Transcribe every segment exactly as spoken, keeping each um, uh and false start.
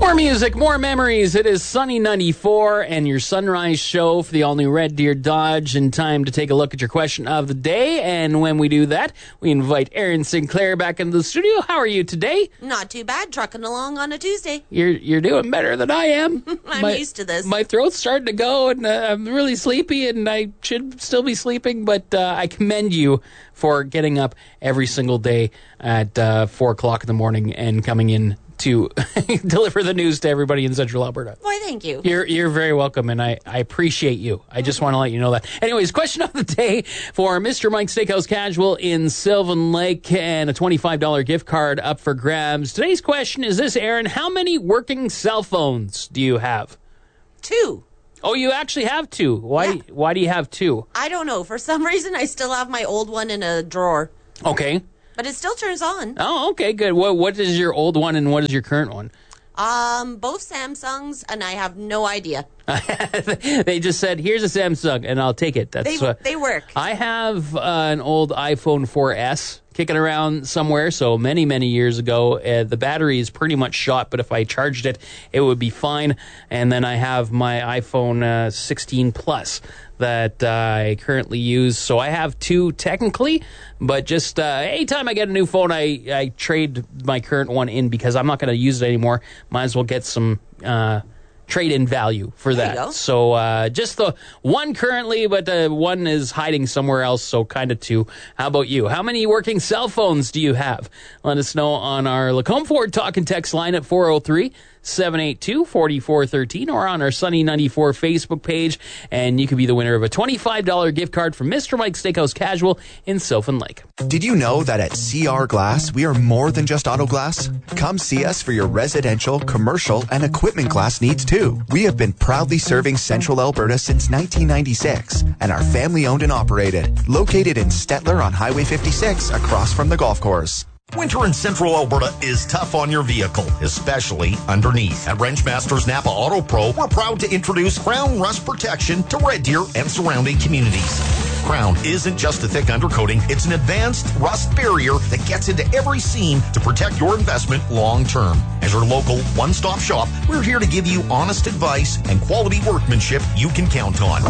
More music, more memories. It is Sunny ninety-four and your Sunrise Show for the all-new Red Deer Dodge. And time to take a look at your question of the day. And when we do that, we invite Erin Sinclair back into the studio. How are you today? Not too bad. Trucking along on a Tuesday. You're you're doing better than I am. I'm my, used to this. My throat's starting to go, and uh, I'm really sleepy, and I should still be sleeping. But uh, I commend you for getting up every single day at uh, four o'clock in the morning and coming in to deliver the news to everybody in Central Alberta. Why, thank you. You're you're very welcome, and I, I appreciate you. I just want to let you know that. Anyways, question of the day for Mister Mike's Steakhouse Casual in Sylvan Lake and a twenty-five dollars gift card up for grabs. Today's question is this, Aaron. How many working cell phones do you have? Two. Oh, you actually have two. Why, Yeah. why do you have two? I don't know. For some reason, I still have my old one in a drawer. Okay. But it still turns on. Oh, okay, good. What What is your old one and what is your current one? Um, both Samsungs, and I have no idea. They just said, here's a Samsung, and I'll take it. That's They uh, they work. I have uh, an old iPhone four S kicking around somewhere, so many, many years ago. Uh, the battery is pretty much shot, but if I charged it, it would be fine. And then I have my iPhone uh, sixteen Plus that uh, I currently use. So I have two technically, but just uh, anytime I get a new phone, I, I trade my current one in because I'm not going to use it anymore. Might as well get some uh, trade-in value for There that. you go. So uh, just the one currently, but uh, one is hiding somewhere else, so kind of two. How about you? How many working cell phones do you have? Let us know on our Lacombe Ford Talk and Text line at four oh three, seven eight two, four four one three or on our Sunny ninety-four Facebook page, and you could be the winner of a twenty-five dollars gift card from Mister Mike's Steakhouse Casual in Sylvan Lake. Did you know that at C R Glass, we are more than just auto glass? Come see us for your residential, commercial, and equipment glass needs too. We have been proudly serving Central Alberta since nineteen ninety-six and are family owned and operated, located in Stettler on Highway fifty-six across from the golf course. Winter in Central Alberta is tough on your vehicle, especially underneath. At Wrenchmasters Napa Auto Pro, we're proud to introduce Crown Rust Protection to Red Deer and surrounding communities. Crown isn't just a thick undercoating, it's an advanced rust barrier that gets into every seam to protect your investment long term. As your local one-stop shop, we're here to give you honest advice and quality workmanship you can count on.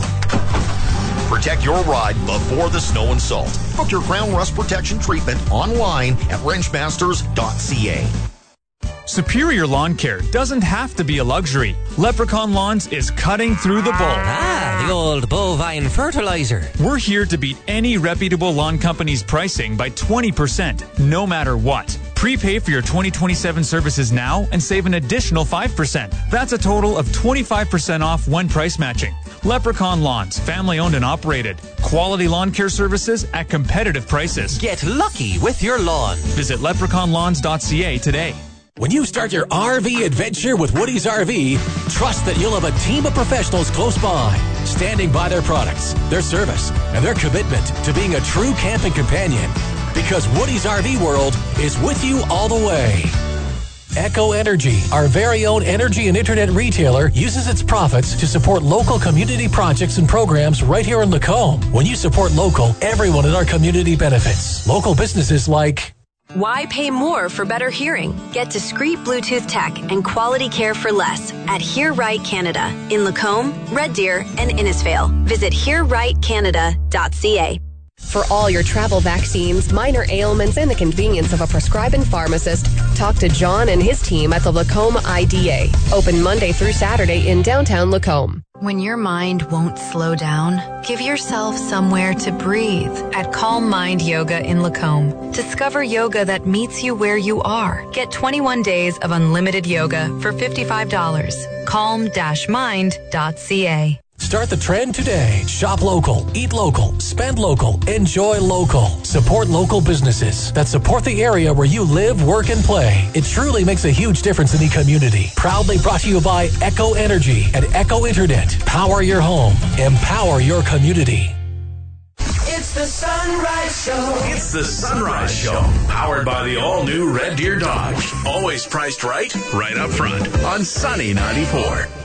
Protect your ride before the snow and salt. Book your Crown Rust Protection treatment online at wrenchmasters dot c a. Superior Lawn Care doesn't have to be a luxury. Leprechaun Lawns is cutting through the bull. Ah, the old bovine fertilizer. We're here to beat any reputable lawn company's pricing by twenty percent, no matter what. Prepay for your twenty twenty-seven services now and save an additional five percent. That's a total of twenty-five percent off when price matching. Leprechaun Lawns, family owned and operated. Quality lawn care services at competitive prices. Get lucky with your lawn. Visit leprechaun lawns dot c a today. When you start your R V adventure with Woody's R V, trust that you'll have a team of professionals close by, standing by their products, their service, and their commitment to being a true camping companion. Because Woody's R V World is with you all the way. Echo Energy, our very own energy and internet retailer, uses its profits to support local community projects and programs right here in Lacombe. When you support local, everyone in our community benefits. Local businesses like... Why pay more for better hearing? Get discreet Bluetooth tech and quality care for less at Hear Right Canada in Lacombe, Red Deer, and Innisfail. Visit hear right canada dot c a. For all your travel vaccines, minor ailments, and the convenience of a prescribing pharmacist, talk to John and his team at the Lacombe I D A. Open Monday through Saturday in downtown Lacombe. When your mind won't slow down, give yourself somewhere to breathe at Calm Mind Yoga in Lacombe. Discover yoga that meets you where you are. Get twenty-one days of unlimited yoga for fifty-five dollars. calm dash mind dot c a. Start the trend today. Shop local, eat local, spend local, enjoy local. Support local businesses that support the area where you live, work, and play. It truly makes a huge difference in the community. Proudly brought to you by Echo Energy and Echo Internet. Power your home. Empower your community. It's the Sunrise Show. It's the Sunrise Show. Powered by the all-new Red Deer Dodge. Always priced right, right up front on Sunny ninety-four.